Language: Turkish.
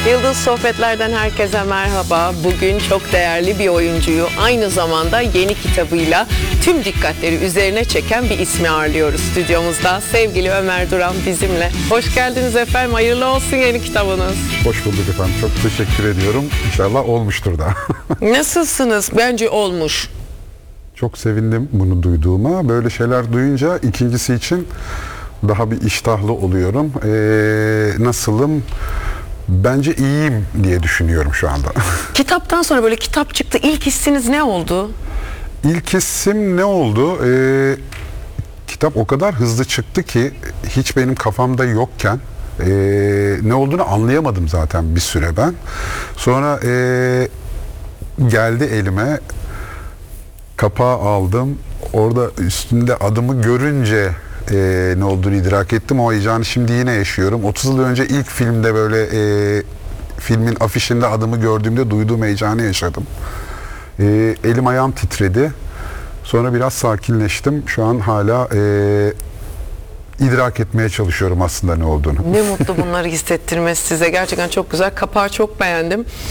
Yıldız Sohbetler'den herkese merhaba. Bugün çok değerli bir oyuncuyu aynı zamanda yeni kitabıyla tüm dikkatleri üzerine çeken bir ismi ağırlıyoruz stüdyomuzda. Sevgili Ömer Duran bizimle. Hoş geldiniz efendim. Hayırlı olsun yeni kitabınız. Hoş bulduk efendim. Çok teşekkür ediyorum. İnşallah olmuştur da. Nasılsınız? Bence olmuş. Çok sevindim bunu duyduğuma. Böyle şeyler duyunca ikincisi için daha bir iştahlı oluyorum. Nasılım? Bence iyiyim diye düşünüyorum şu anda. Kitaptan sonra böyle kitap çıktı. İlk hissiniz ne oldu? İlk hissim ne oldu? Kitap o kadar hızlı çıktı ki hiç benim kafamda yokken ne olduğunu anlayamadım zaten bir süre ben. Sonra geldi elime, kapağı aldım. Orada üstünde adımı görünce ne olduğunu idrak ettim. O heyecanı şimdi yine yaşıyorum. 30 yıl önce ilk filmde böyle filmin afişinde adımı gördüğümde duyduğum heyecanı yaşadım. Elim ayağım titredi. Sonra biraz sakinleştim. Şu an hala idrak etmeye çalışıyorum aslında ne olduğunu. Ne mutlu bunları hissettirmesi size. Gerçekten çok güzel. Kapağı çok beğendim.